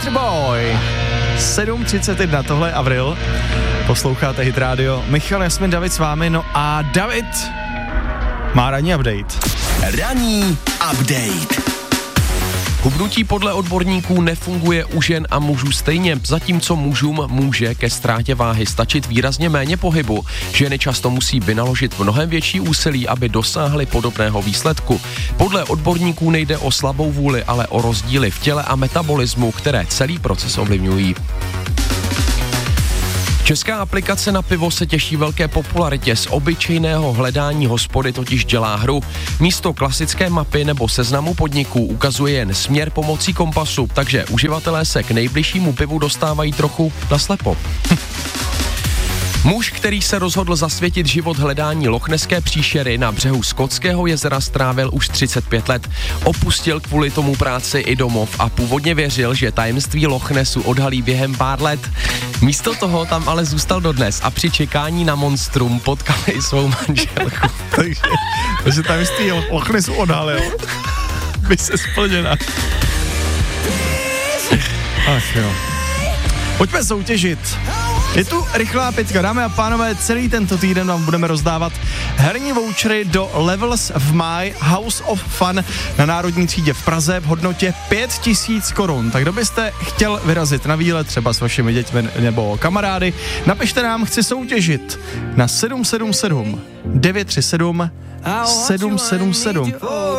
Country Boy. 7:31, tohle je Avril. Posloucháte Hit Radio. Michal, Jasmin, David s vámi. No a David má ranní update. Ranní update. Hubnutí podle odborníků nefunguje u žen a mužů stejně, zatímco mužům může ke ztrátě váhy stačit výrazně méně pohybu. Ženy často musí vynaložit mnohem větší úsilí, aby dosáhly podobného výsledku. Podle odborníků nejde o slabou vůli, ale o rozdíly v těle a metabolismu, které celý proces ovlivňují. Česká aplikace na pivo se těší velké popularitě, z obyčejného hledání hospody totiž dělá hru. Místo klasické mapy nebo seznamu podniků ukazuje jen směr pomocí kompasu, takže uživatelé se k nejbližšímu pivu dostávají trochu naslepo. Muž, který se rozhodl zasvětit život hledání lochnesské příšery na břehu Skotského jezera, strávil už 35 let. Opustil kvůli tomu práci i domov a původně věřil, že tajemství Lochnesu odhalí během pár let. Místo toho tam ale zůstal dodnes a při čekání na monstrum potkal i svou manželku. Takže tajemství Lochnesu odhalil. By se splněna. Ach jo. Pojďme soutěžit. Je tu rychlá pětka, dámy a pánové, celý tento týden vám budeme rozdávat herní vouchery do Levels v My House of Fun na Národní třídě v Praze v hodnotě 5 000 korun. Tak kdo byste chtěl vyrazit na výlet třeba s vašimi děťmi nebo kamarády, napište nám, chci soutěžit na 777 937 777.